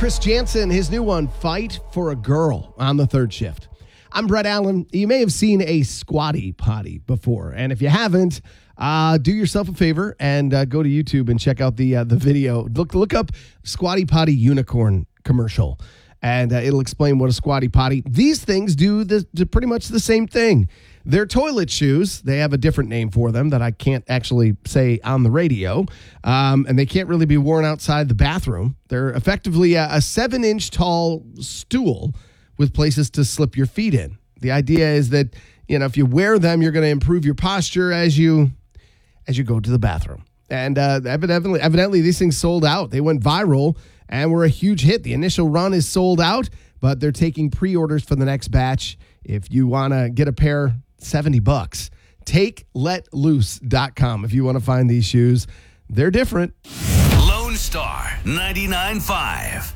Chris Jansen, his new one, Fight for a Girl, on the third shift. I'm Brett Allen. You may have seen a Squatty Potty before, and if you haven't, do yourself a favor and go to YouTube and check out the video. Look up Squatty Potty unicorn commercial, and it'll explain what a Squatty Potty. These things do pretty much the same thing. They're toilet shoes. They have a different name for them that I can't actually say on the radio, and they can't really be worn outside the bathroom. They're effectively a 7-inch tall stool with places to slip your feet in. The idea is that, if you wear them, you're going to improve your posture as you go to the bathroom. And evidently, these things sold out. They went viral and were a huge hit. The initial run is sold out, but they're taking pre-orders for the next batch. If you want to get a pair, $70. TakeLetLoose.com if you want to find these shoes. They're different. Lone Star 99.5.